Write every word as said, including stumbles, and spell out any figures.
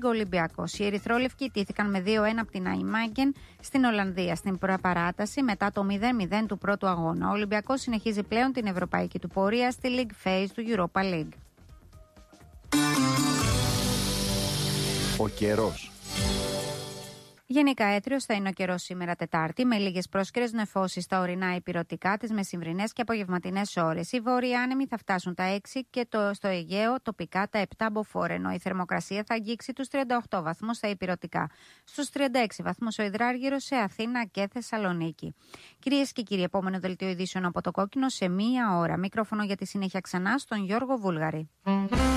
Ολυμπιακός. Οι ερυθρόλευκοι τήθηκαν με δύο ένα από την Αϊμάγκεν στην Ολλανδία στην παράταση μετά το μηδέν μηδέν του πρώτου αγώνα. Ο Ολυμπιακός συνεχίζει πλέον την ευρωπαϊκή του πορεία στη League Phase του Europa League. Ο καιρός. Γενικά έτριος θα είναι ο καιρός σήμερα Τετάρτη, με λίγες πρόσκαιρες νεφώσεις στα ορεινά υπηρετικά τις μεσημβρινές και απογευματινές ώρες. Οι βόρειοι άνεμοι θα φτάσουν τα έξι και το, στο Αιγαίο τοπικά τα επτά μποφόρ, ενώ η θερμοκρασία θα αγγίξει τους τριάντα οκτώ βαθμούς στα υπηρετικά, στους τριάντα έξι βαθμούς ο υδράργυρος σε Αθήνα και Θεσσαλονίκη. Κυρίες και κύριοι, επόμενο δελτίο ειδήσεων από το Κόκκινο σε μία ώρα. Μικρόφωνο για τη συνέχεια ξανά στον Γιώργο Βούλγαρη.